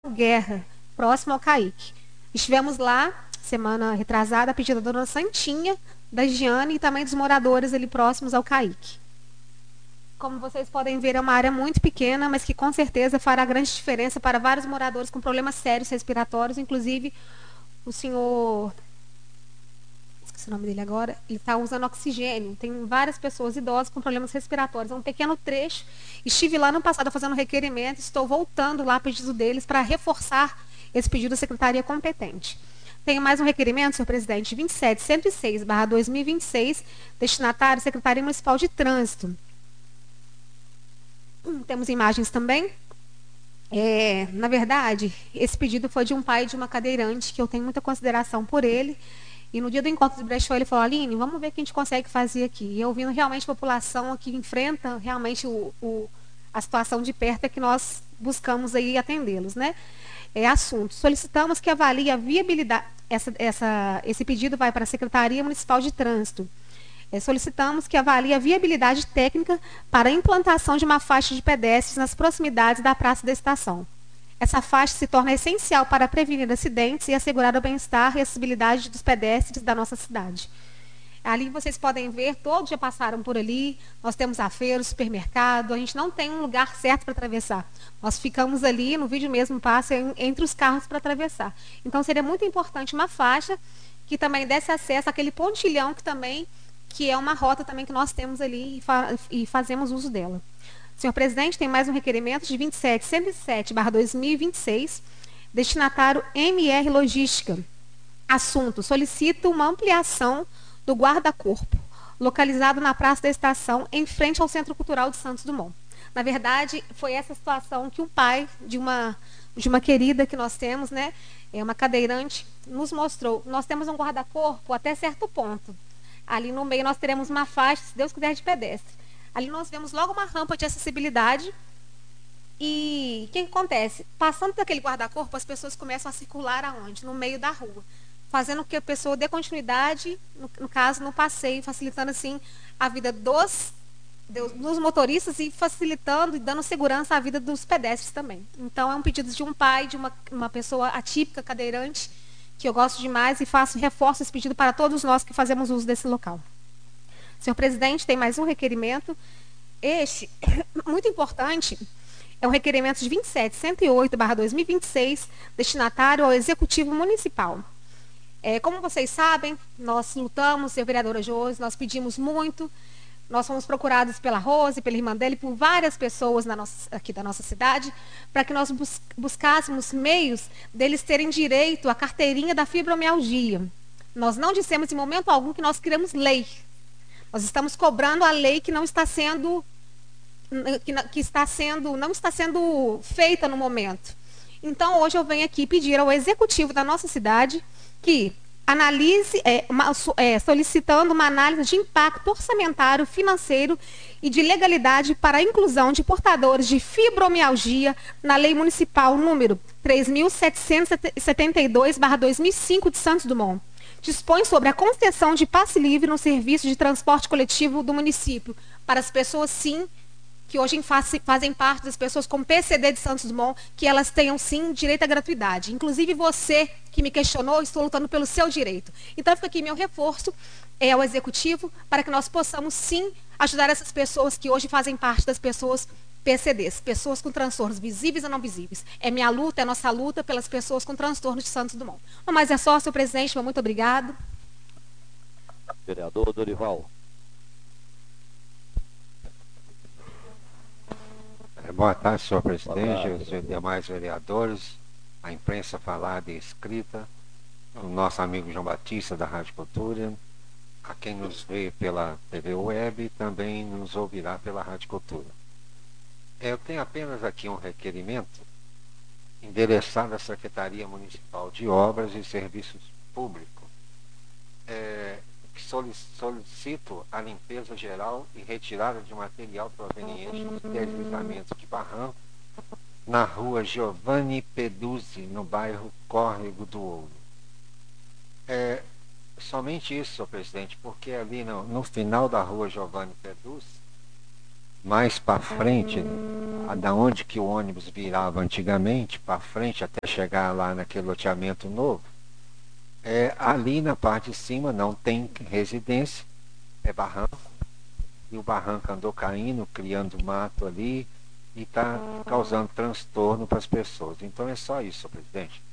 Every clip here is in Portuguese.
Guerra, próximo ao Caique. Estivemos lá, semana retrasada, a pedido da dona Santinha, da Giane e também dos moradores ali próximos ao Caique. Como vocês podem ver, é uma área muito pequena, mas que com certeza fará grande diferença para vários moradores com problemas sérios respiratórios, inclusive o senhor, esqueci o nome dele agora, ele está usando oxigênio. Tem várias pessoas idosas com problemas respiratórios. É um pequeno trecho. Estive lá no passado fazendo requerimento, estou voltando lá a pedido deles para reforçar esse pedido da secretaria competente. Tenho mais um requerimento, senhor presidente, 27106/2026, destinatário Secretaria Municipal de Trânsito. Temos imagens também. Na verdade, esse pedido foi de um pai de uma cadeirante, que eu tenho muita consideração por ele. E no dia do encontro de brechó, ele falou: Aline, vamos ver o que a gente consegue fazer aqui. E eu vindo realmente a população que enfrenta realmente a situação de perto, é que nós buscamos aí atendê-los, né? Assunto. Solicitamos que avalie a viabilidade. Esse pedido vai para a Secretaria Municipal de Trânsito. Solicitamos que avalie a viabilidade técnica para a implantação de uma faixa de pedestres nas proximidades da Praça da Estação. Essa faixa se torna essencial para prevenir acidentes e assegurar o bem-estar e acessibilidade dos pedestres da nossa cidade. Ali vocês podem ver, todos já passaram por ali, nós temos a feira, o supermercado, a gente não tem um lugar certo para atravessar. Nós ficamos ali, no vídeo mesmo passa, entre os carros para atravessar. Então seria muito importante uma faixa que também desse acesso àquele pontilhão que é uma rota também que nós temos ali e fazemos uso dela. Senhor presidente, tem mais um requerimento de 27107/2026, destinatário MR Logística. Assunto: solicito uma ampliação do guarda-corpo, localizado na Praça da Estação, em frente ao Centro Cultural de Santos Dumont. Na verdade, foi essa situação que um pai de uma querida que nós temos, né, uma cadeirante, nos mostrou. Nós temos um guarda-corpo até certo ponto. Ali no meio nós teremos uma faixa, se Deus quiser, de pedestre. Ali nós vemos logo uma rampa de acessibilidade. E o que acontece? Passando daquele guarda-corpo, as pessoas começam a circular aonde? No meio da rua. Fazendo com que a pessoa dê continuidade, no caso, no passeio, facilitando assim a vida dos motoristas e facilitando e dando segurança à vida dos pedestres também. Então, é um pedido de um pai, de uma pessoa atípica, cadeirante, que eu gosto demais e reforço esse pedido para todos nós que fazemos uso desse local. Senhor presidente, tem mais um requerimento. Este, muito importante, é um requerimento de 27108/2026, destinatário ao Executivo Municipal. Como vocês sabem, nós lutamos, eu, vereadora Josi, nós pedimos muito, nós fomos procurados pela Rose, pela irmã dele, por várias pessoas aqui da nossa cidade, para que nós buscássemos meios deles terem direito à carteirinha da fibromialgia. Nós não dissemos em momento algum que nós queremos lei. Nós estamos cobrando a lei que não está sendo feita no momento. Então, hoje eu venho aqui pedir ao executivo da nossa cidade que analise, solicitando uma análise de impacto orçamentário, financeiro e de legalidade para a inclusão de portadores de fibromialgia na Lei Municipal número 3.772/2005 de Santos Dumont. Dispõe sobre a concessão de passe livre no serviço de transporte coletivo do município para as pessoas, sim, que hoje fazem parte das pessoas com PCD de Santos Dumont, que elas tenham, sim, direito à gratuidade. Inclusive você que me questionou, estou lutando pelo seu direito. Então, fica aqui meu reforço ao Executivo para que nós possamos, sim, ajudar essas pessoas que hoje fazem parte das pessoas PCDs, pessoas com transtornos visíveis e não visíveis. É minha luta, é nossa luta pelas pessoas com transtornos de Santos Dumont. Mas é só, senhor presidente, muito obrigado. Vereador Dorival. Boa tarde, senhor presidente, os demais vereadores, a imprensa falada e escrita, o nosso amigo João Batista, da Rádio Cultura, a quem nos vê pela TV Web e também nos ouvirá pela Rádio Cultura. Eu tenho apenas aqui um requerimento endereçado à Secretaria Municipal de Obras e Serviços Públicos, que solicito a limpeza geral e retirada de material proveniente dos deslizamentos de barranco na rua Giovanni Peduzzi, no bairro Córrego do Ouro. Somente isso, senhor presidente, porque ali no final da rua Giovanni Peduzzi mais para frente, da onde que o ônibus virava antigamente, para frente até chegar lá naquele loteamento novo, ali na parte de cima não tem residência, é barranco, e o barranco andou caindo, criando mato ali, e está causando transtorno para as pessoas. Então é só isso, senhor presidente.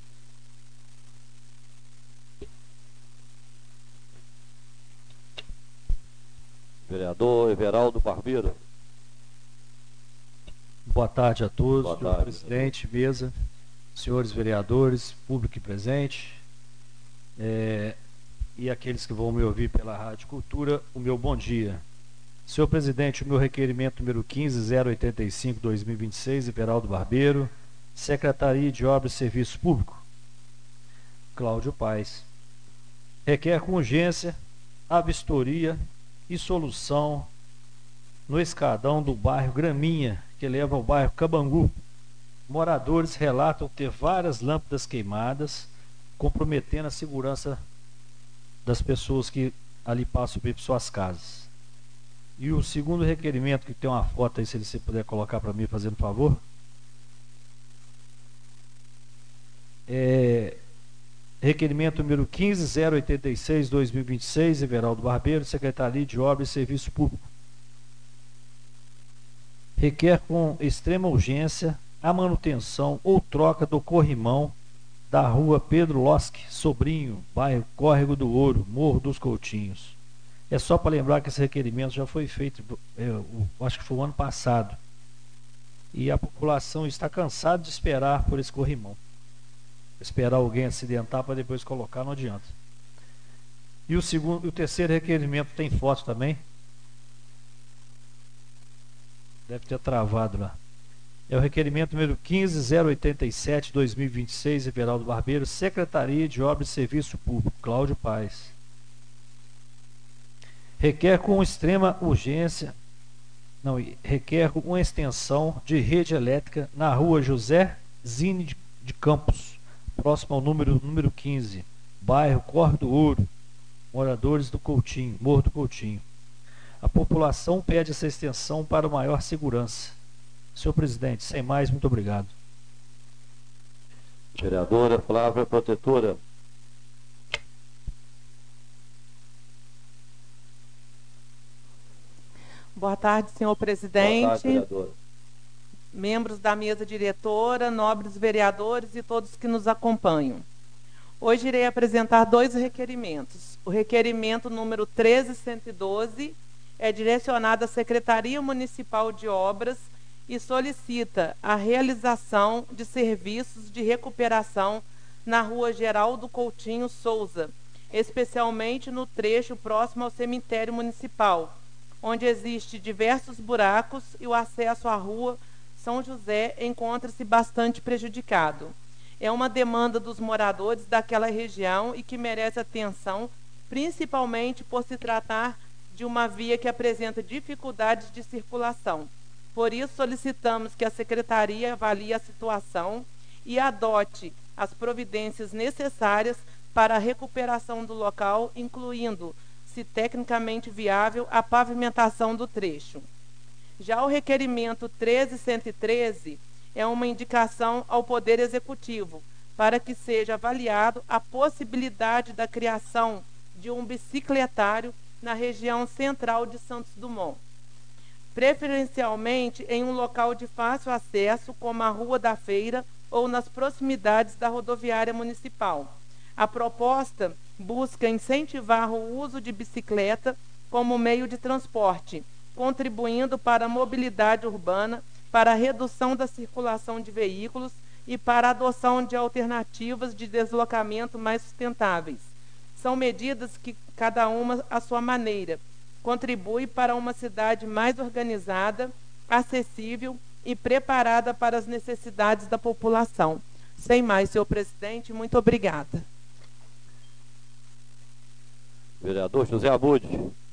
Vereador Everaldo Barbeiro. Boa tarde a todos, Boa senhor tarde, presidente, mesa, senhores vereadores, público presente, e aqueles que vão me ouvir pela Rádio Cultura, o meu bom dia. Senhor presidente, o meu requerimento número 15.085/2026, Everaldo Barbeiro, Secretaria de Obras e Serviço Público, Cláudio Paes. Requer com urgência a vistoria e solução no escadão do bairro Graminha, que leva ao bairro Cabangu. Moradores relatam ter várias lâmpadas queimadas, comprometendo a segurança das pessoas que ali passam por suas casas. E o segundo requerimento, que tem uma foto aí, se você puder colocar para mim, fazendo favor, requerimento número 15.086/2026, Everaldo Barbeiro, Secretaria de Obras e Serviço Público. Requer com extrema urgência a manutenção ou troca do corrimão da rua Pedro Losque, Sobrinho, bairro Córrego do Ouro, Morro dos Coutinhos. É só para lembrar que esse requerimento já foi feito, acho que foi o ano passado. E a população está cansada de esperar por esse corrimão. Esperar alguém acidentar para depois colocar não adianta. E o terceiro requerimento tem foto também. Deve ter travado lá. É o requerimento número 15.087/2026, Everaldo Barbeiro, Secretaria de Obras e Serviço Público, Cláudio Paes. Requer com extrema urgência, requer uma extensão de rede elétrica na rua José Zine de Campos, próximo ao número 15, bairro Córrego do Ouro, moradores do Coutinho, Morro do Coutinho. A população pede essa extensão para maior segurança. Senhor presidente, sem mais, muito obrigado. Vereadora Flávia Protetora. Boa tarde, senhor presidente. Boa tarde, vereadora. Membros da mesa diretora, nobres vereadores e todos que nos acompanham. Hoje irei apresentar dois requerimentos. O requerimento número 13.112 é direcionado à Secretaria Municipal de Obras e solicita a realização de serviços de recuperação na rua Geraldo Coutinho Souza, especialmente no trecho próximo ao cemitério municipal, onde existem diversos buracos e o acesso à rua São José encontra-se bastante prejudicado. É uma demanda dos moradores daquela região e que merece atenção, principalmente por se tratar de uma via que apresenta dificuldades de circulação. Por isso, solicitamos que a Secretaria avalie a situação e adote as providências necessárias para a recuperação do local, incluindo, se tecnicamente viável, a pavimentação do trecho. Já o requerimento 13.113 é uma indicação ao Poder Executivo para que seja avaliado a possibilidade da criação de um bicicletário na região central de Santos Dumont, preferencialmente em um local de fácil acesso, como a Rua da Feira ou nas proximidades da rodoviária municipal. A proposta busca incentivar o uso de bicicleta como meio de transporte, contribuindo para a mobilidade urbana, para a redução da circulação de veículos e para a adoção de alternativas de deslocamento mais sustentáveis. São medidas que, cada uma à sua maneira, contribui para uma cidade mais organizada, acessível e preparada para as necessidades da população. Sem mais, senhor presidente, muito obrigada. Vereador José Abud.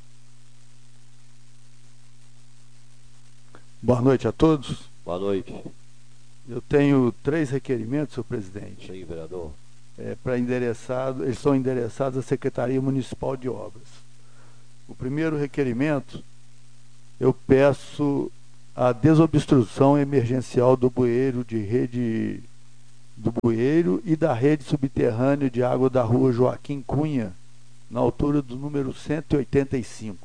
Boa noite a todos. Boa noite. Eu tenho 3 requerimentos, senhor presidente. Sim, vereador. Eles são endereçados à Secretaria Municipal de Obras. O primeiro requerimento eu peço a desobstrução emergencial do bueiro de rede do bueiro e da rede subterrânea de água da rua Joaquim Cunha, na altura do número 185.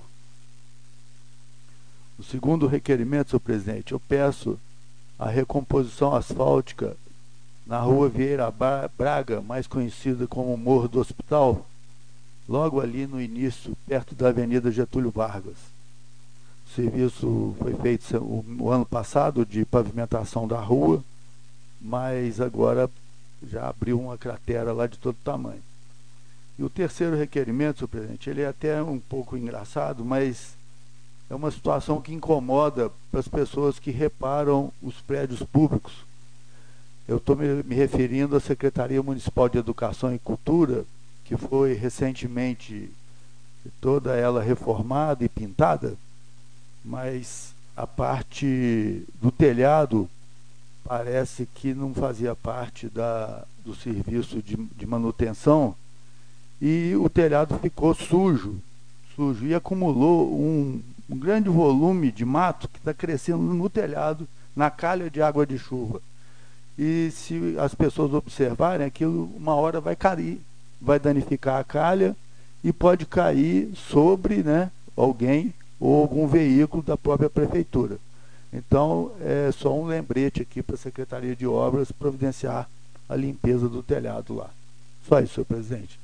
O segundo requerimento, senhor presidente, eu peço a recomposição asfáltica na rua Vieira Braga, mais conhecida como Morro do Hospital, logo ali no início, perto da Avenida Getúlio Vargas. O serviço foi feito o ano passado de pavimentação da rua, mas agora já abriu uma cratera lá de todo tamanho. E o terceiro requerimento, senhor presidente, ele é até um pouco engraçado, mas é uma situação que incomoda para as pessoas que reparam os prédios públicos. Eu estou me referindo à Secretaria Municipal de Educação e Cultura, que foi recentemente toda ela reformada e pintada, mas a parte do telhado parece que não fazia parte do serviço de manutenção, e o telhado ficou sujo e acumulou um grande volume de mato que está crescendo no telhado, na calha de água de chuva. E se as pessoas observarem, aquilo uma hora vai cair, vai danificar a calha e pode cair sobre, né, alguém ou algum veículo da própria prefeitura. Então, é só um lembrete aqui para a Secretaria de Obras providenciar a limpeza do telhado lá. Só isso, senhor presidente.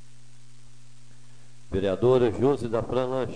Vereadora Josi da Fran Lanches.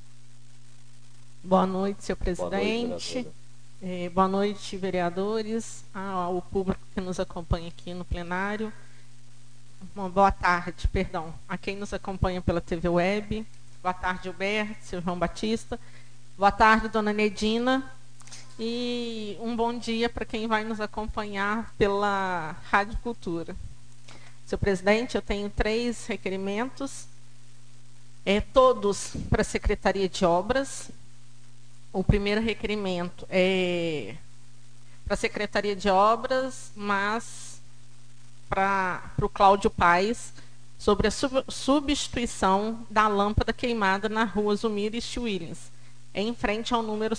Boa noite, senhor presidente. Boa noite, vereadores, ao público que nos acompanha aqui no plenário. Uma boa tarde, perdão, a quem nos acompanha pela TV Web. Boa tarde, Gilberto, seu João Batista. Boa tarde, dona Nedina. E um bom dia para quem vai nos acompanhar pela Rádio Cultura. Senhor presidente, eu tenho 3 requerimentos, todos para a Secretaria de Obras. O primeiro requerimento é para a Secretaria de Obras, mas para o Cláudio Paes, sobre a substituição da lâmpada queimada na rua Zumira e Williams, em frente ao número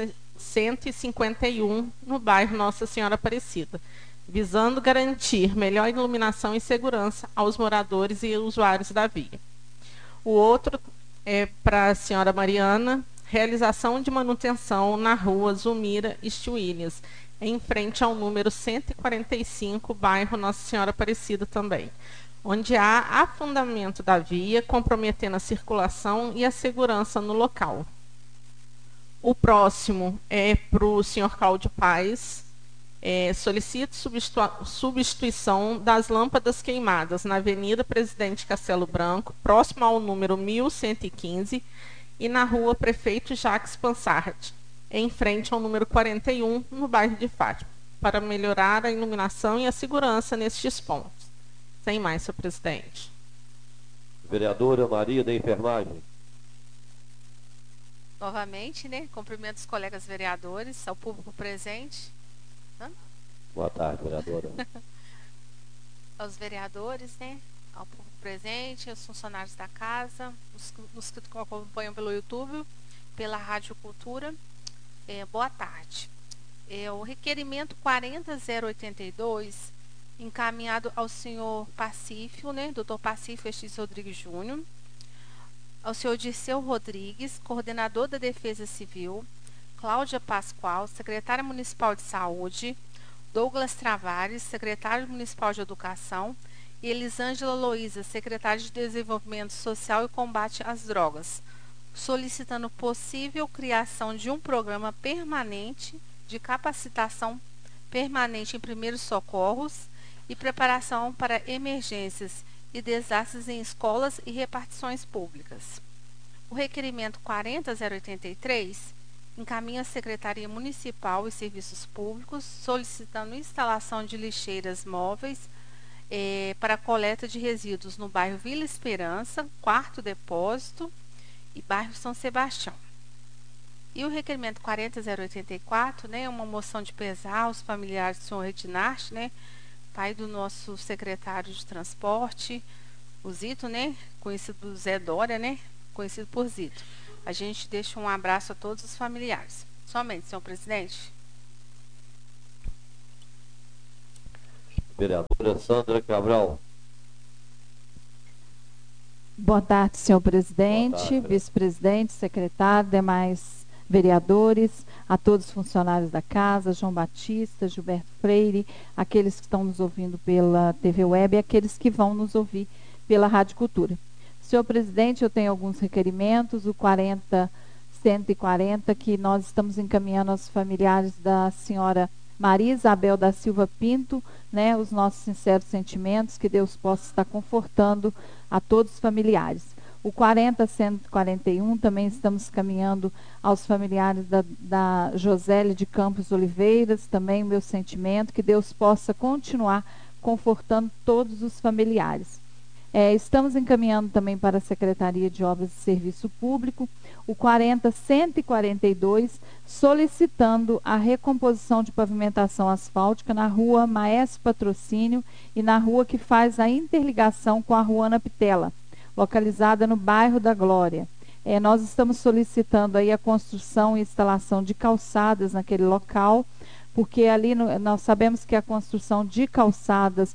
151, no bairro Nossa Senhora Aparecida, visando garantir melhor iluminação e segurança aos moradores e usuários da via. O outro é para a senhora Mariana, realização de manutenção na rua Zumira e Williams, em frente ao número 145, bairro Nossa Senhora Aparecida também, onde há afundamento da via, comprometendo a circulação e a segurança no local. O próximo é para o senhor Cláudio Paes. Solicito substituição das lâmpadas queimadas na Avenida Presidente Castelo Branco, próximo ao número 1115, e na rua Prefeito Jacques Pansart, em frente ao número 41, no bairro de Fátima, para melhorar a iluminação e a segurança nestes pontos. Sem mais, senhor presidente. Vereadora Maria da Enfermagem. Novamente, né? Cumprimento os colegas vereadores, ao público presente. Boa tarde, vereadora. Aos vereadores, né? Ao público presente, aos funcionários da casa, os que acompanham pelo YouTube, pela Rádio Cultura. Boa tarde. O requerimento 40082, encaminhado ao senhor Pacífio, né? Dr. Pacífio X Rodrigues Júnior, ao senhor Dirceu Rodrigues, coordenador da Defesa Civil, Cláudia Pascoal, secretária municipal de Saúde, Douglas Travares, secretário municipal de Educação, e Elisângela Loísa, secretária de Desenvolvimento Social e Combate às Drogas, solicitando possível criação de um programa permanente de capacitação permanente em primeiros socorros e preparação para emergências e desastres em escolas e repartições públicas. O requerimento 40083 encaminha a Secretaria Municipal e Serviços Públicos solicitando instalação de lixeiras móveis para a coleta de resíduos no bairro Vila Esperança, 4º depósito, e bairro São Sebastião. E o requerimento 40084, né, é uma moção de pesar aos familiares do senhor Redinarte, né, pai do nosso secretário de transporte, o Zito, né, conhecido por Zé Dória, né, conhecido por Zito. A gente deixa um abraço a todos os familiares. Somente, senhor presidente. Vereadora Sandra Cabral. Boa tarde, senhor presidente, vice-presidente, secretário, demais vereadores, a todos os funcionários da casa, João Batista, Gilberto Freire, aqueles que estão nos ouvindo pela TV Web e aqueles que vão nos ouvir pela Rádio Cultura. Senhor presidente, eu tenho alguns requerimentos, o 40.140, que nós estamos encaminhando aos familiares da senhora Maria Isabel da Silva Pinto, né, os nossos sinceros sentimentos, que Deus possa estar confortando a todos os familiares. O 40.141 também estamos caminhando aos familiares da Josélia de Campos Oliveiras, também o meu sentimento, que Deus possa continuar confortando todos os familiares. Estamos encaminhando também para a Secretaria de Obras e Serviço Público, o 40.142, solicitando a recomposição de pavimentação asfáltica na rua Maestro Patrocínio e na rua que faz a interligação com a rua Ana Pitela, localizada no bairro da Glória. Nós estamos solicitando aí a construção e instalação de calçadas naquele local, porque ali nós sabemos que a construção de calçadas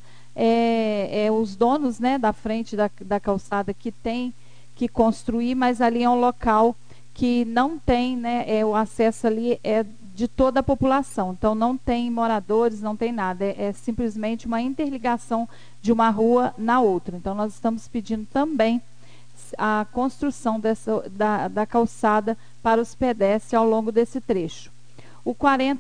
os donos, né, da frente da calçada que tem que construir, mas ali é um local que não tem, né, o acesso ali é de toda a população, então não tem moradores, não tem nada, é simplesmente uma interligação de uma rua na outra. Então nós estamos pedindo também a construção da calçada para os pedestres ao longo desse trecho. O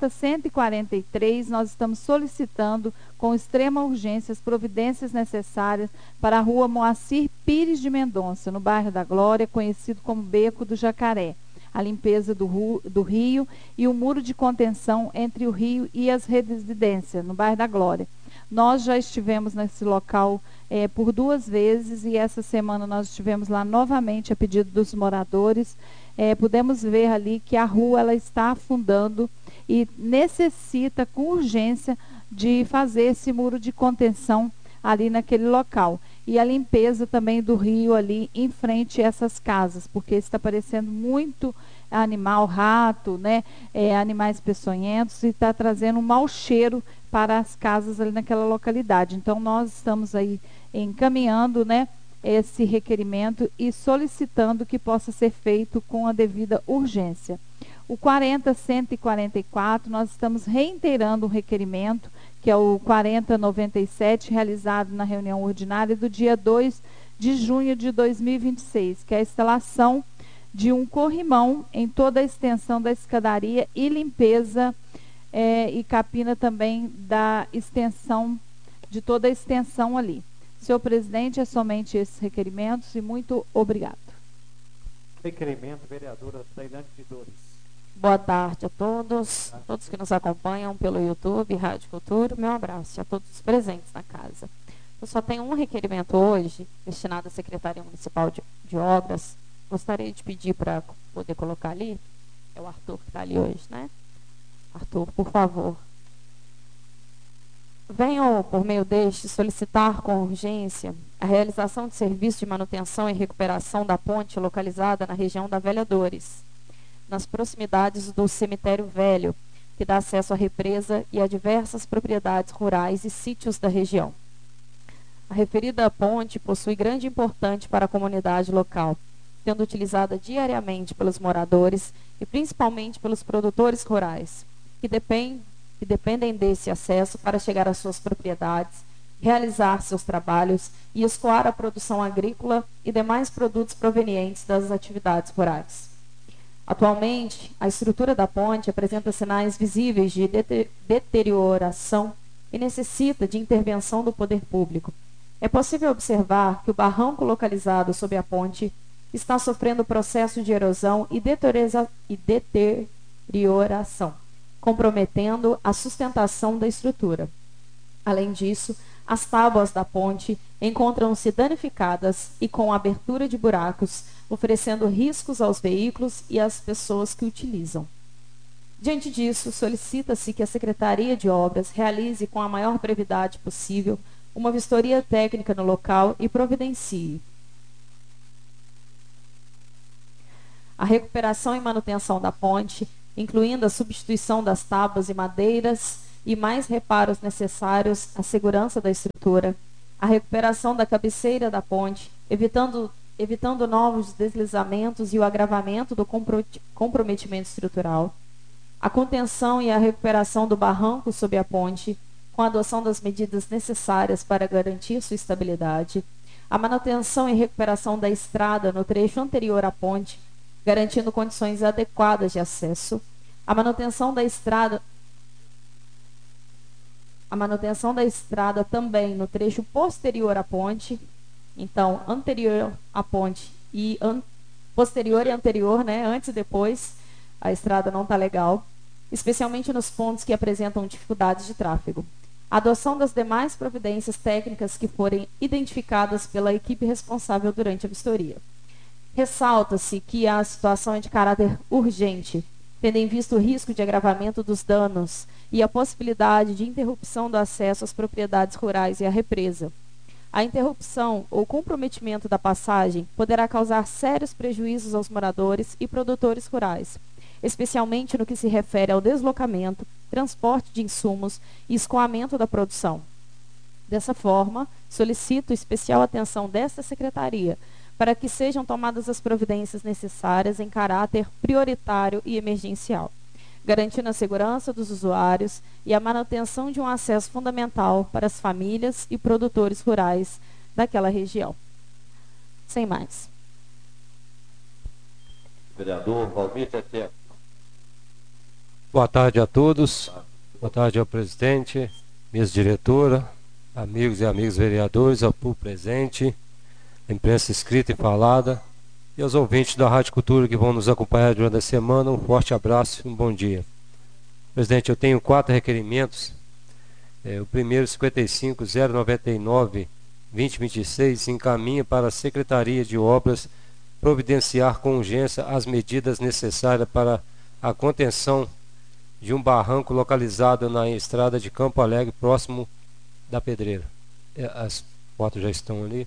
40.143, nós estamos solicitando com extrema urgência as providências necessárias para a rua Moacir Pires de Mendonça, no bairro da Glória, conhecido como Beco do Jacaré. A limpeza do rio e o muro de contenção entre o rio e as residências, no bairro da Glória. Nós já estivemos nesse local por 2 vezes e essa semana nós estivemos lá novamente a pedido dos moradores. Pudemos ver ali que a rua ela está afundando e necessita com urgência de fazer esse muro de contenção ali naquele local. E a limpeza também do rio ali em frente a essas casas, porque está aparecendo muito animal, rato, né, animais peçonhentos, e está trazendo um mau cheiro para as casas ali naquela localidade. Então nós estamos aí encaminhando, né, esse requerimento e solicitando que possa ser feito com a devida urgência. O 40.144, nós estamos reiterando o requerimento, que é o 4097, realizado na reunião ordinária do dia 2 de junho de 2026, que é a instalação de um corrimão em toda a extensão da escadaria e limpeza e capina também da extensão, de toda a extensão ali. Senhor presidente, é somente esses requerimentos e muito obrigado. Requerimento, vereadora Tailândia de Dores. Boa tarde a todos que nos acompanham pelo YouTube, Rádio Cultura. Meu abraço a todos os presentes na casa. Eu só tenho um requerimento hoje, destinado à Secretaria Municipal de Obras. Gostaria de pedir para poder colocar ali. É o Arthur que está ali hoje, né? Arthur, por favor. Venho, por meio deste, solicitar com urgência a realização de serviço de manutenção e recuperação da ponte localizada na região da Velha Dores, nas proximidades do Cemitério Velho, que dá acesso à represa e a diversas propriedades rurais e sítios da região. A referida ponte possui grande importância para a comunidade local, sendo utilizada diariamente pelos moradores e principalmente pelos produtores rurais, que dependem desse acesso para chegar às suas propriedades, realizar seus trabalhos e escoar a produção agrícola e demais produtos provenientes das atividades rurais. Atualmente, a estrutura da ponte apresenta sinais visíveis de deterioração e necessita de intervenção do poder público. É possível observar que o barranco localizado sob a ponte está sofrendo processo de erosão e deterioração, comprometendo a sustentação da estrutura. Além disso, as tábuas da ponte encontram-se danificadas e com abertura de buracos, oferecendo riscos aos veículos e às pessoas que utilizam. Diante disso, solicita-se que a Secretaria de Obras realize com a maior brevidade possível uma vistoria técnica no local e providencie a recuperação e manutenção da ponte, incluindo a substituição das tábuas e madeiras e mais reparos necessários à segurança da estrutura, a recuperação da cabeceira da ponte, evitando novos deslizamentos e o agravamento do comprometimento estrutural, a contenção e a recuperação do barranco sob a ponte, com a adoção das medidas necessárias para garantir sua estabilidade, a manutenção e recuperação da estrada no trecho anterior à ponte, garantindo condições adequadas de acesso, a manutenção da estrada também no trecho posterior à ponte, então anterior à ponte e posterior e anterior, né, antes e depois, a estrada não está legal, especialmente nos pontos que apresentam dificuldades de tráfego. A adoção das demais providências técnicas que forem identificadas pela equipe responsável durante a vistoria. Ressalta-se que a situação é de caráter urgente, tendo em vista o risco de agravamento dos danos e a possibilidade de interrupção do acesso às propriedades rurais e à represa. A interrupção ou comprometimento da passagem poderá causar sérios prejuízos aos moradores e produtores rurais, especialmente no que se refere ao deslocamento, transporte de insumos e escoamento da produção. Dessa forma, solicito especial atenção desta Secretaria para que sejam tomadas as providências necessárias em caráter prioritário e emergencial, garantindo a segurança dos usuários e a manutenção de um acesso fundamental para as famílias e produtores rurais daquela região. Sem mais. Vereador Valmir Teté. Boa tarde a todos. Boa tarde ao presidente, mesa diretora, amigos e amigas vereadores, ao público presente, a imprensa escrita e falada, e aos ouvintes da Rádio Cultura que vão nos acompanhar durante a semana. Um forte abraço e um bom dia. Presidente, eu tenho 4 requerimentos. O primeiro, 55.099/2026, encaminha para a Secretaria de Obras providenciar com urgência as medidas necessárias para a contenção de um barranco localizado na estrada de Campo Alegre, próximo da Pedreira. As fotos já estão ali.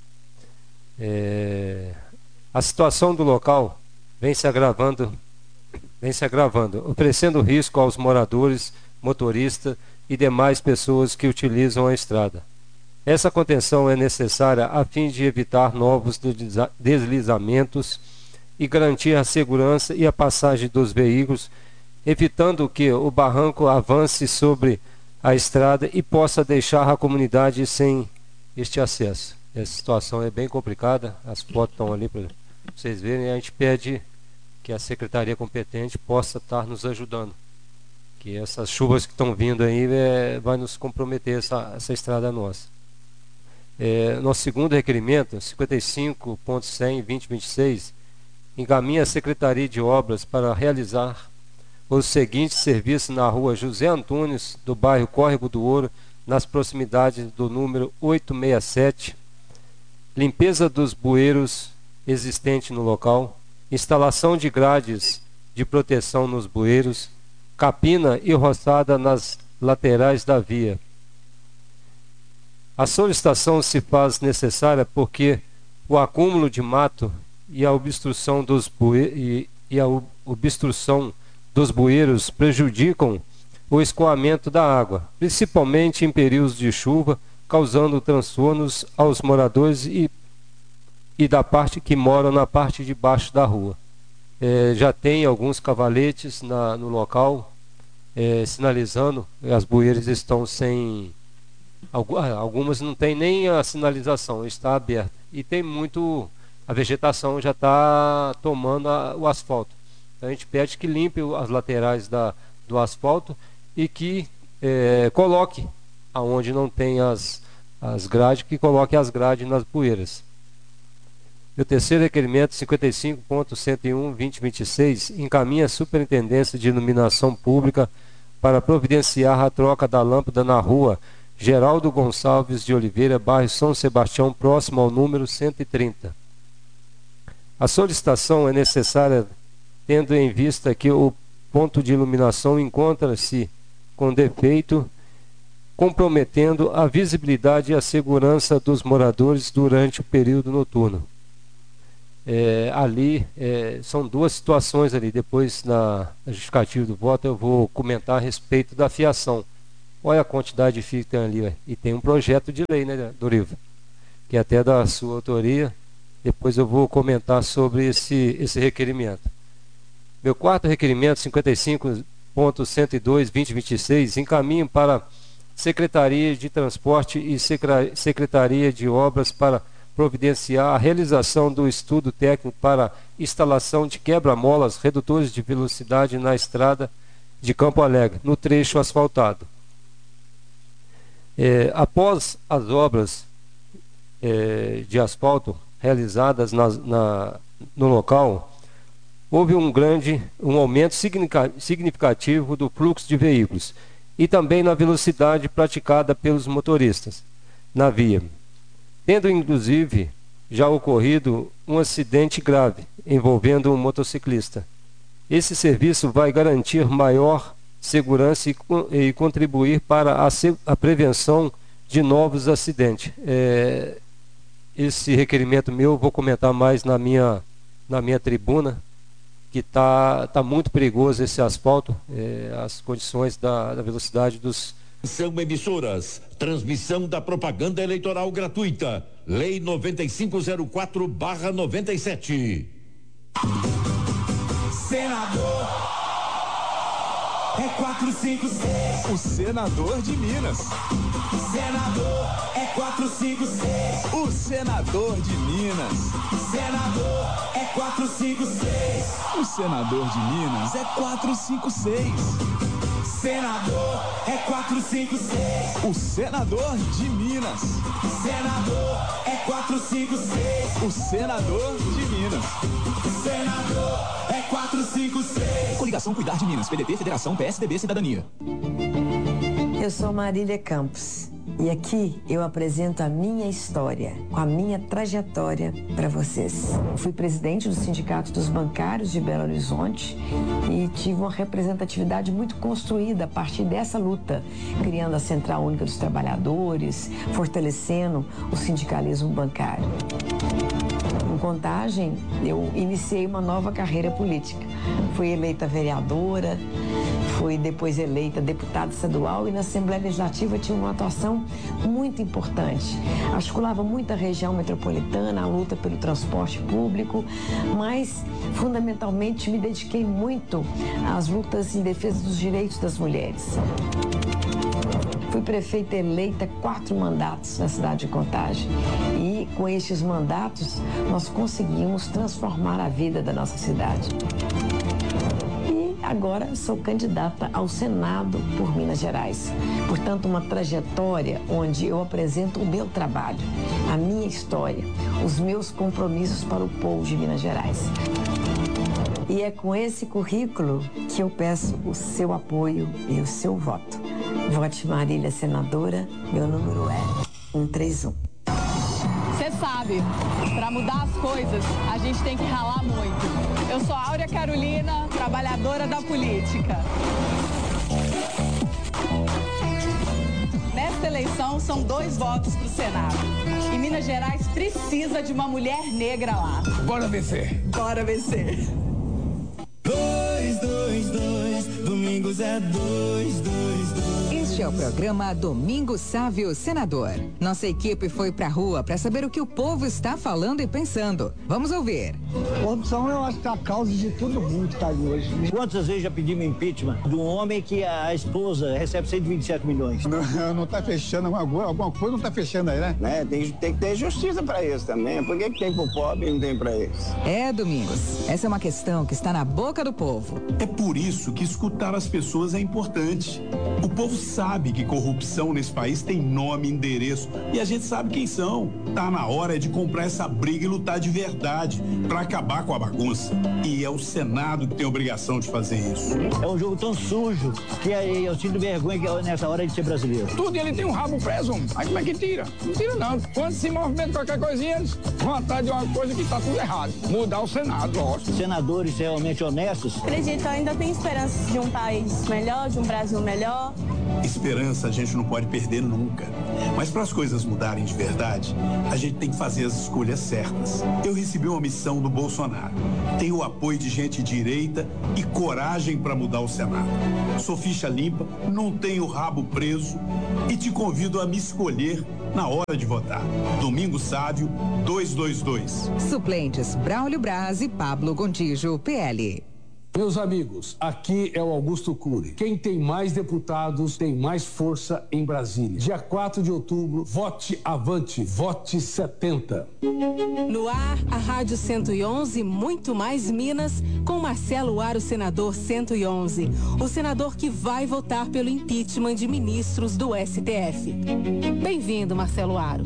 A situação do local vem se agravando, oferecendo risco aos moradores, motoristas e demais pessoas que utilizam a estrada. Essa contenção é necessária a fim de evitar novos deslizamentos e garantir a segurança e a passagem dos veículos, evitando que o barranco avance sobre a estrada e possa deixar a comunidade sem este acesso. Essa situação é bem complicada, as fotos estão ali para vocês verem, e a gente pede que a secretaria competente possa estar nos ajudando, que essas chuvas que estão vindo aí vai nos comprometer essa estrada nossa. Nosso segundo requerimento, 55.100/2026, encaminha a Secretaria de Obras para realizar os seguintes serviços na rua José Antunes, do bairro Córrego do Ouro, nas proximidades do número 867, limpeza dos bueiros existentes no local, instalação de grades de proteção nos bueiros, capina e roçada nas laterais da via. A solicitação se faz necessária porque o acúmulo de mato e a obstrução dos bueiros prejudicam o escoamento da água, principalmente em períodos de chuva, causando transtornos aos moradores e da parte que moram na parte de baixo da rua. Já tem alguns cavaletes no local sinalizando, as bueiras estão sem... Algumas não tem nem a sinalização, está aberta. E tem muito... A vegetação já está tomando o asfalto. Então a gente pede que limpe as laterais do asfalto e que coloque, aonde não tem as grades, que coloque as grades nas bueiras. E o terceiro requerimento, 55.101/2026, encaminha a Superintendência de Iluminação Pública para providenciar a troca da lâmpada na rua Geraldo Gonçalves de Oliveira, bairro São Sebastião, próximo ao número 130. A solicitação é necessária tendo em vista que o ponto de iluminação encontra-se com defeito, comprometendo a visibilidade e a segurança dos moradores durante o período noturno. São duas situações ali. Depois, na justificativa do voto, eu vou comentar a respeito da fiação. Olha a quantidade de fios que tem ali. E tem um projeto de lei, né, Doriva? Que é até da sua autoria. Depois eu vou comentar sobre esse requerimento. Meu quarto requerimento, 55.102/2026, encaminho para Secretaria de Transporte e Secretaria de Obras para providenciar a realização do estudo técnico para instalação de quebra-molas redutores de velocidade na estrada de Campo Alegre, no trecho asfaltado. Após as obras de asfalto realizadas no local, houve um aumento significativo do fluxo de veículos e também na velocidade praticada pelos motoristas na via, tendo inclusive já ocorrido um acidente grave envolvendo um motociclista. Esse serviço vai garantir maior segurança e contribuir para a prevenção de novos acidentes. Esse requerimento meu eu vou comentar mais na minha tribuna, que tá muito perigoso esse asfalto, as condições da velocidade dos... São emissoras, transmissão da propaganda eleitoral gratuita, Lei 9504/97. Senador é 456. O senador de Minas. Senador é 456. O senador de Minas. Senador é 456. O senador de Minas é 456. Senador é 456. O senador de Minas. Senador é 456. O senador de Minas. Senador é 456. Coligação Cuidar de Minas, PDT, Federação, PSDB, Cidadania. Eu sou Marília Campos e aqui eu apresento a minha história, a minha trajetória para vocês. Fui presidente do Sindicato dos Bancários de Belo Horizonte e tive uma representatividade muito construída a partir dessa luta, criando a Central Única dos Trabalhadores, fortalecendo o sindicalismo bancário. Em Contagem, eu iniciei uma nova carreira política. Fui eleita vereadora, fui depois eleita deputada estadual e na Assembleia Legislativa tive uma atuação muito importante. Articulava muito a região metropolitana, a luta pelo transporte público, mas fundamentalmente me dediquei muito às lutas em defesa dos direitos das mulheres. Fui prefeita eleita 4 mandatos na cidade de Contagem e com estes mandatos nós conseguimos transformar a vida da nossa cidade. Agora sou candidata ao Senado por Minas Gerais. Portanto, uma trajetória onde eu apresento o meu trabalho, a minha história, os meus compromissos para o povo de Minas Gerais. E é com esse currículo que eu peço o seu apoio e o seu voto. Vote Marília senadora, meu número é 131. Você sabe, para mudar as coisas, a gente tem que ralar muito. Eu sou Áurea Carolina, trabalhadora da política. Nesta eleição, são 2 votos para o Senado. E Minas Gerais precisa de uma mulher negra lá. Bora vencer. Bora vencer. 222, domingos é 222. Este é o programa Domingo Sávio Senador. Nossa equipe foi pra rua para saber o que o povo está falando e pensando. Vamos ouvir. Corrupção, eu acho que é a causa de todo mundo que tá aí hoje. Quantas vezes já pedimos impeachment de um homem que a esposa recebe 127 milhões? Não tá fechando, alguma coisa não tá fechando aí, né? Tem que ter justiça para isso também. Por que tem pro pobre e não tem para eles? É, Domingos. Essa é uma questão que está na boca do povo. É por isso que escutar as pessoas é importante. O povo sabe que corrupção nesse país tem nome, endereço e a gente sabe quem são. Tá na hora de comprar essa briga e lutar de verdade para acabar com a bagunça. E é o Senado que tem a obrigação de fazer isso. É um jogo tão sujo que eu sinto vergonha nessa hora de ser brasileiro. Tudo ele tem um rabo preso, aí como é que tira? Não tira não. Quando se movimenta qualquer coisinha, eles vão atrás de uma coisa que tá tudo errado. Mudar o Senado, lógico. Senadores realmente honestos promessas. Acredito, ainda tem esperança de um país melhor, de um Brasil melhor. Esperança a gente não pode perder nunca. Mas para as coisas mudarem de verdade, a gente tem que fazer as escolhas certas. Eu recebi uma missão do Bolsonaro. Tenho o apoio de gente direita e coragem para mudar o Senado. Sou ficha limpa, não tenho rabo preso e te convido a me escolher na hora de votar. Domingo Sávio, 222. Suplentes Braulio Braz e Pablo Gontijo, PL. Meus amigos, aqui é o Augusto Cury. Quem tem mais deputados tem mais força em Brasília. Dia 4 de outubro, vote avante, vote 70. No ar, a Rádio 111, muito mais Minas, com Marcelo Aro, senador 111. O senador que vai votar pelo impeachment de ministros do STF. Bem-vindo, Marcelo Aro.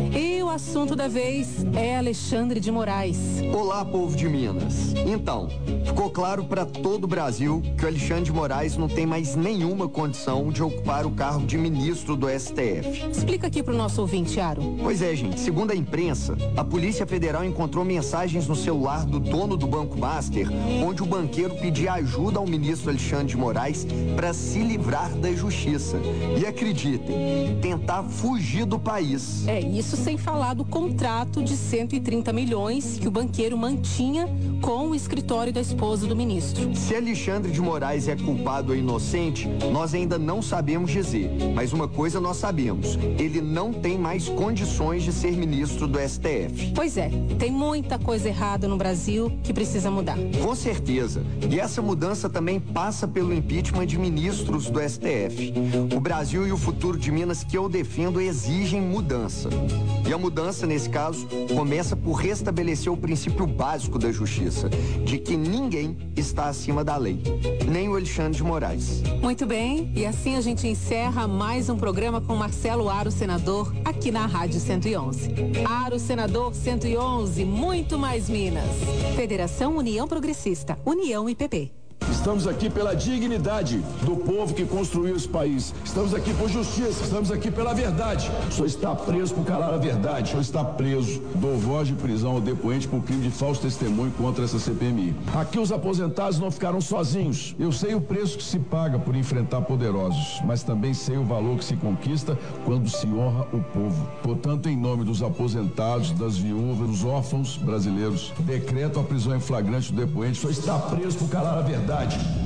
E o assunto da vez é Alexandre de Moraes. Olá, povo de Minas. Então, ficou claro para todo o Brasil que o Alexandre de Moraes não tem mais nenhuma condição de ocupar o cargo de ministro do STF. Explica aqui para o nosso ouvinte, Aro. Pois é, gente. Segundo a imprensa, a Polícia Federal encontrou mensagens no celular do dono do Banco Master, onde o banqueiro pedia ajuda ao ministro Alexandre de Moraes para se livrar da justiça. E acreditem, tentar fugir do país. É isso sem falar do contrato de 130 milhões que o banqueiro mantinha com o escritório da esposa do ministro. Se Alexandre de Moraes é culpado ou inocente, nós ainda não sabemos dizer. Mas uma coisa nós sabemos, ele não tem mais condições de ser ministro do STF. Pois é, tem muita coisa errada no Brasil que precisa mudar. Com certeza. E essa mudança também passa pelo impeachment de ministros do STF. O Brasil e o futuro de Minas que eu defendo exigem mudança. E a mudança, nesse caso, começa por restabelecer o princípio básico da justiça, de que ninguém está acima da lei, nem o Alexandre de Moraes. Muito bem, e assim a gente encerra mais um programa com Marcelo Aro, senador, aqui na Rádio 111. Aro, senador 111, muito mais Minas. Federação União Progressista, União IPP. Estamos aqui pela dignidade do povo que construiu esse país. Estamos aqui por justiça, estamos aqui pela verdade. O senhor está preso por calar a verdade. O senhor está preso. Dou voz de prisão ao depoente por crime de falso testemunho contra essa CPMI. Aqui os aposentados não ficaram sozinhos. Eu sei o preço que se paga por enfrentar poderosos, mas também sei o valor que se conquista quando se honra o povo. Portanto, em nome dos aposentados, das viúvas, dos órfãos brasileiros, decreto a prisão em flagrante do depoente. O senhor está preso por calar a verdade.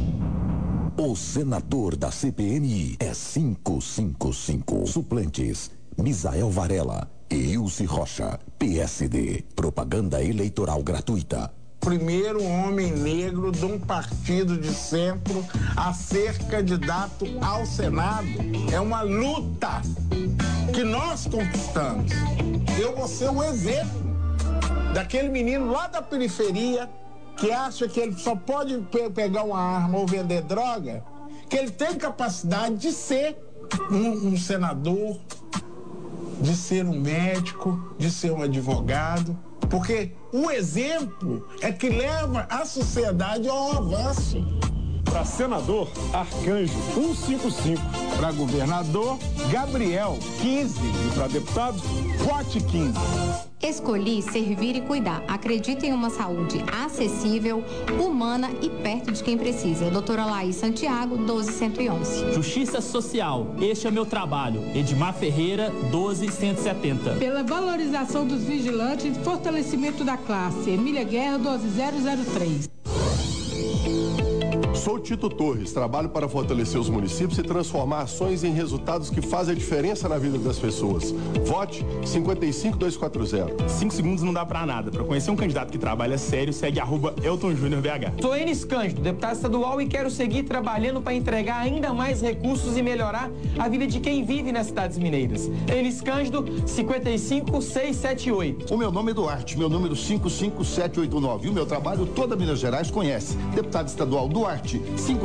O senador da CPMI é 555. Suplentes: Misael Varela e Ilse Rocha, PSD. Propaganda eleitoral gratuita. Primeiro homem negro de um partido de centro a ser candidato ao Senado. É uma luta que nós conquistamos. Eu vou ser um exemplo daquele menino lá da periferia que acha que ele só pode pegar uma arma ou vender droga, que ele tem capacidade de ser um senador, de ser um médico, de ser um advogado, porque o exemplo é que leva a sociedade ao avanço. Para senador, Arcanjo 155. Para governador, Gabriel 15. E para deputado, vote 15. Escolhi servir e cuidar. Acredito em uma saúde acessível, humana e perto de quem precisa. Doutora Laís Santiago, 12111. Justiça Social. Este é meu trabalho. Edmar Ferreira, 12170. Pela valorização dos vigilantes e fortalecimento da classe. Emília Guerra, 12003. Sou Tito Torres, trabalho para fortalecer os municípios e transformar ações em resultados que fazem a diferença na vida das pessoas. Vote 55240. 5 segundos não dá pra nada. Pra conhecer um candidato que trabalha sério, segue @EltonJúniorBH. Sou Enes Cândido, deputado estadual, e quero seguir trabalhando para entregar ainda mais recursos e melhorar a vida de quem vive nas cidades mineiras. Enes Cândido, 55678. O meu nome é Duarte, meu número 55789. E o meu trabalho toda Minas Gerais conhece. Deputado estadual Duarte,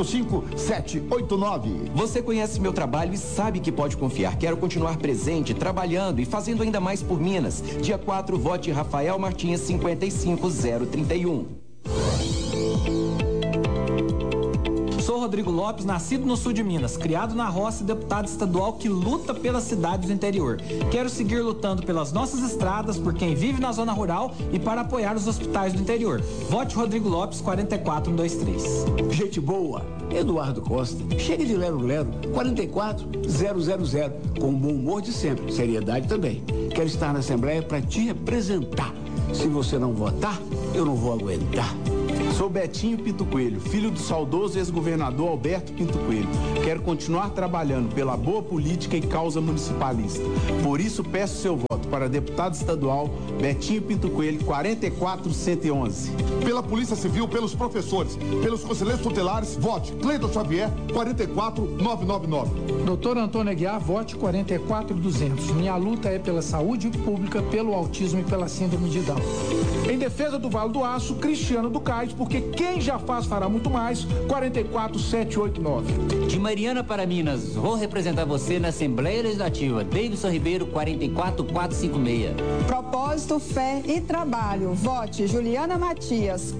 55789. Você conhece meu trabalho e sabe que pode confiar. Quero continuar presente, trabalhando e fazendo ainda mais por Minas. Dia 4, vote Rafael Martins, 55031. Sou Rodrigo Lopes, nascido no sul de Minas, criado na roça e deputado estadual que luta pelas cidades do interior. Quero seguir lutando pelas nossas estradas, por quem vive na zona rural e para apoiar os hospitais do interior. Vote Rodrigo Lopes, 44123. Gente boa, Eduardo Costa. Chega de lero-lero, 44000. Com o bom humor de sempre, seriedade também. Quero estar na Assembleia para te representar. Se você não votar, eu não vou aguentar. Sou Betinho Pinto Coelho, filho do saudoso ex-governador Alberto Pinto Coelho. Quero continuar trabalhando pela boa política e causa municipalista. Por isso, peço seu voto para deputado estadual Betinho Pinto Coelho, 44111. Pela Polícia Civil, pelos professores, pelos conselheiros tutelares, vote Cleiton Xavier, 44999. Doutor Antônio Aguiar, vote 44200. Minha luta é pela saúde pública, pelo autismo e pela síndrome de Down. Em defesa do Vale do Aço, Cristiano do Cais, porque quem já faz fará muito mais, 44789. De Mariana para Minas, vou representar você na Assembleia Legislativa. Davidson Ribeiro, 44456. Propósito, fé e trabalho. Vote Juliana Matias,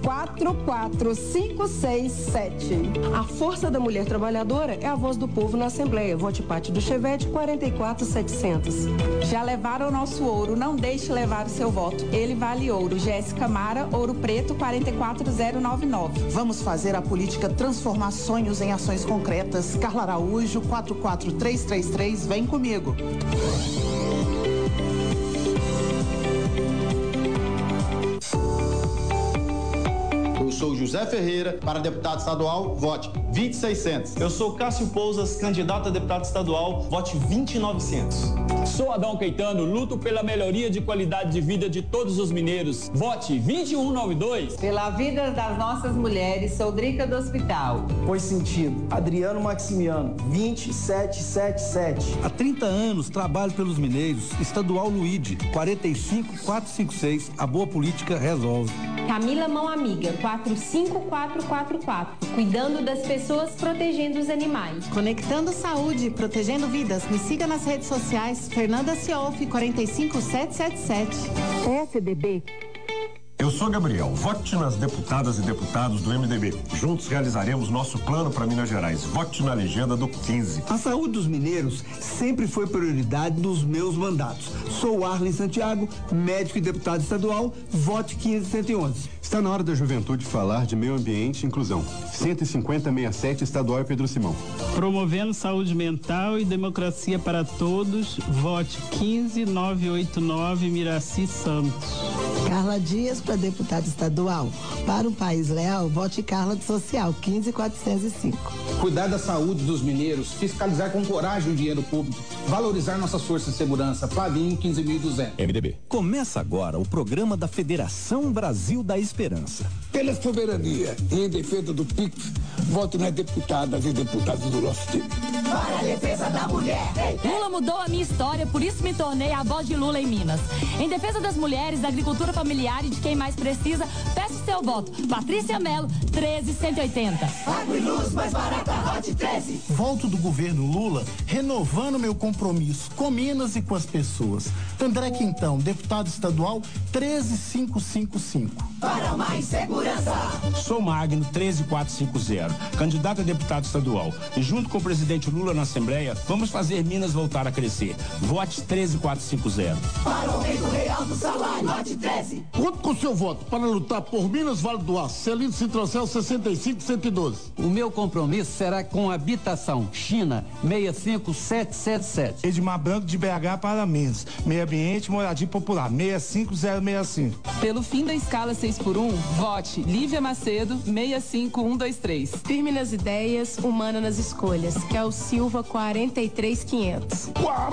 44567. A força da mulher trabalhadora é a voz do povo na Assembleia. Vote Pátio do Chevette, 44700. Já levaram o nosso ouro, não deixe levar o seu voto. Ele vale ouro. Jéssica Mara, Ouro Preto, 44099. Vamos fazer a política transformar sonhos em ações concretas. Carla Araújo, 44333, vem comigo. Eu sou José Ferreira, para deputado estadual, vote 20600. Eu sou Cássio Pousas, candidato a deputado estadual, vote 20900. Sou Adão Caetano, luto pela melhoria de qualidade de vida de todos os mineiros. Vote 2192. Pela vida das nossas mulheres, sou Drica do Hospital. Pois sentido, Adriano Maximiano, 20777. Há 30 anos trabalho pelos mineiros. Estadual Luíde, 45456. A boa política resolve. Camila Mão Amiga, 45444. Cuidando das pessoas, protegendo os animais. Conectando saúde, protegendo vidas. Me siga nas redes sociais. Fernanda Ciolfi, 45777. PSDB. Eu sou Gabriel, vote nas deputadas e deputados do MDB. Juntos realizaremos nosso plano para Minas Gerais. Vote na legenda do 15. A saúde dos mineiros sempre foi prioridade dos meus mandatos. Sou Arlen Santiago, médico e deputado estadual, vote 15111. Está na hora da juventude falar de meio ambiente e inclusão. 15067 estadual Pedro Simão. Promovendo saúde mental e democracia para todos, vote 15989 Miraci Santos. Carla Dias para deputado estadual. Para um país leal, vote Carla do Social, 15405. Cuidar da saúde dos mineiros, fiscalizar com coragem o dinheiro público, valorizar nossas forças de segurança. Flavinho, 15.200. MDB. Começa agora o programa da Federação Brasil da Esperança. Pela soberania e em defesa do PIX, vote nas deputadas e deputados do nosso time. Para a defesa da mulher. Lula mudou a minha história, por isso me tornei a voz de Lula em Minas. Em defesa das mulheres, da agricultura familiar e de quem mais precisa, peço seu voto. Patrícia Mello, 13180. Água e luz mais barata, vote 13. Volto do governo Lula, renovando meu compromisso com Minas e com as pessoas. André Quintão, deputado estadual, 13555. Para mais segurança. Sou Magno, 13450, candidato a deputado estadual. E junto com o presidente Lula na Assembleia, vamos fazer Minas voltar a crescer. Vote 13450. Para o aumento real do salário, vote 13. Conto com o seu voto para lutar por Minas Vale do Aço, Celino Citrocel 65112. O meu compromisso será com habitação. China, 65777. Edmar Branco de BH para Minas. Meio ambiente, moradia popular, 65065. Pelo fim da escala 6x1, vote Lívia Macedo, 65123. Firme nas ideias, humana nas escolhas. Kel Silva, 43500.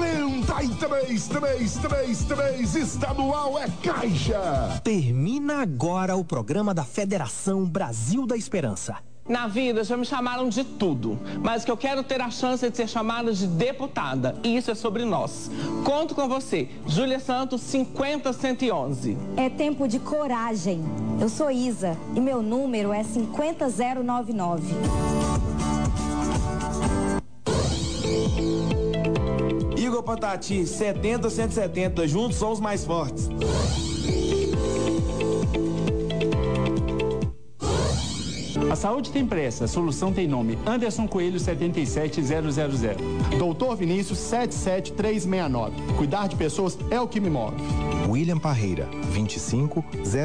43333 estadual é Caixa. Termina agora o programa da Federação Brasil da Esperança. Na vida já me chamaram de tudo, mas que eu quero ter a chance de ser chamada de deputada. E isso é sobre nós. Conto com você, Júlia Santos, 50111. É tempo de coragem. Eu sou Isa e meu número é 50099. Igor Patati, 70170. Juntos somos mais fortes. A saúde tem pressa, a solução tem nome. Anderson Coelho 77000. Doutor Vinícius 77369. Cuidar de pessoas é o que me move. William Parreira 25000.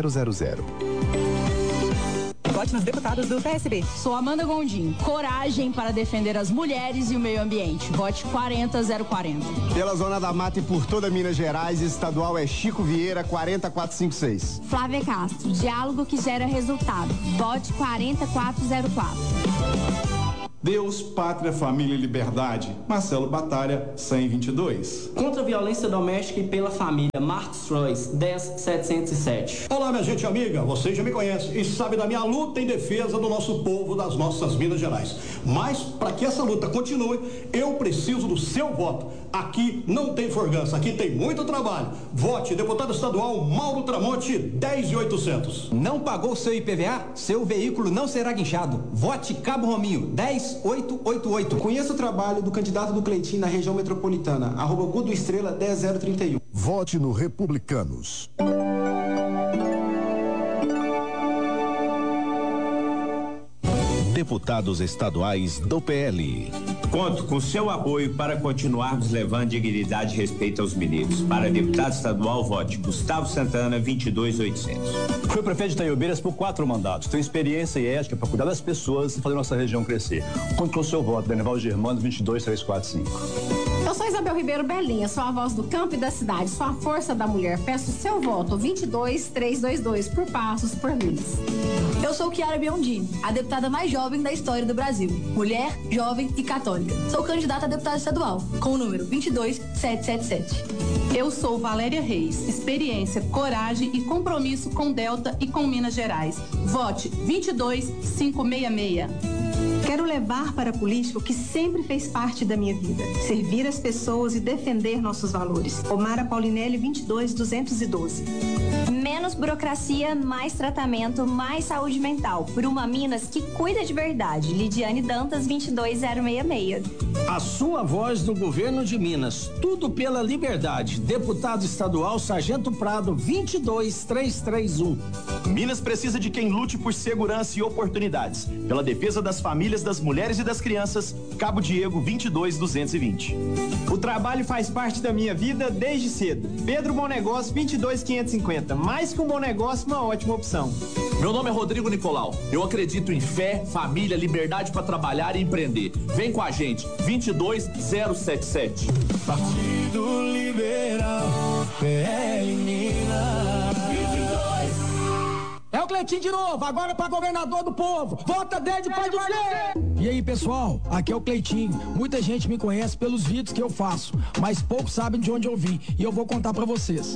Vote nas deputadas do PSB. Sou Amanda Gondim. Coragem para defender as mulheres e o meio ambiente. Vote 40040. Pela Zona da Mata e por toda Minas Gerais, estadual é Chico Vieira 40456. Flávia Castro, diálogo que gera resultado. Vote 40404. Deus, Pátria, Família e Liberdade. Marcelo Batalha, 122. Contra a violência doméstica e pela família. Marcos Frois, 10707. Olá, minha gente amiga. Vocês já me conhecem e sabem da minha luta em defesa do nosso povo, das nossas Minas Gerais. Mas, para que essa luta continue, eu preciso do seu voto. Aqui não tem forgança, aqui tem muito trabalho. Vote deputado estadual Mauro Tramonte, 10.800. Não pagou seu IPVA? Seu veículo não será guinchado. Vote Cabo Rominho, 10888. Conheça o trabalho do candidato do Cleitinho na região metropolitana, @Gudo Estrela 10031. Vote no Republicanos. Deputados estaduais do PL. Conto com seu apoio para continuarmos levando dignidade e respeito aos mineiros. Para deputado estadual, vote Gustavo Santana, 22800. Fui prefeito de Itaiobeiras por 4 mandatos. Tenho experiência e ética para cuidar das pessoas e fazer nossa região crescer. Conto com o seu voto, Danival Germano, 22345. Eu sou Isabel Ribeiro Belinha, sou a voz do campo e da cidade, sou a força da mulher. Peço seu voto, 22322, por Passos, por Minas. Eu sou Chiara Biondi, a deputada mais jovem da história do Brasil. Mulher, jovem e católica. Sou candidata a deputada estadual, com o número 22777. Eu sou Valéria Reis, experiência, coragem e compromisso com Delta e com Minas Gerais. Vote 22566. Quero levar para a política o que sempre fez parte da minha vida: servir as pessoas e defender nossos valores. Omara Paulinelli, 22212. Menos burocracia, mais tratamento, mais saúde mental. Por uma Minas que cuida de verdade. Lidiane Dantas, 22066. A sua voz do governo de Minas. Tudo pela liberdade. Deputado estadual Sargento Prado, 22331. Minas precisa de quem lute por segurança e oportunidades. Pela defesa das famílias, das mulheres e das crianças, Cabo Diego, 22220. O trabalho faz parte da minha vida desde cedo. Pedro Bom Negócio, 22550. Mais que um bom negócio, uma ótima opção. Meu nome é Rodrigo Nicolau. Eu acredito em fé, família, liberdade para trabalhar e empreender. Vem com a gente, 22077. Partido Liberal, PL Minas. 22. É o Cleitinho de novo, agora para governador do povo. Vota 10 de Pai do Céu. E aí, pessoal, aqui é o Cleitinho. Muita gente me conhece pelos vídeos que eu faço, mas poucos sabem de onde eu vim, e eu vou contar para vocês.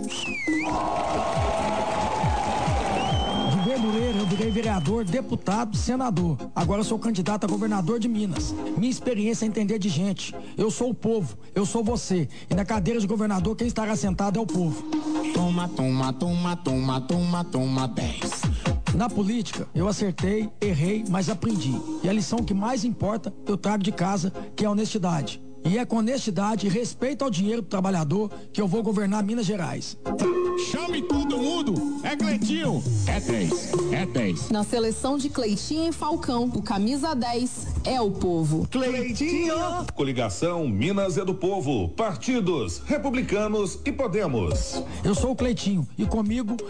De Verdureira, eu virei vereador, deputado, senador. Agora eu sou candidato a governador de Minas. Minha experiência é entender de gente. Eu sou o povo, eu sou você. E na cadeira de governador, quem estará sentado é o povo. Toma, toma, toma, toma, toma, toma 10. Na política, eu acertei, errei, mas aprendi. E a lição que mais importa, eu trago de casa, que é a honestidade. E é com honestidade e respeito ao dinheiro do trabalhador que eu vou governar Minas Gerais. Chame todo mundo, é Cleitinho, é 10, é 10. Na seleção de Cleitinho e Falcão, o camisa 10 é o povo. Cleitinho! Coligação Minas é do Povo, partidos Republicanos e Podemos. Eu sou o Cleitinho e comigo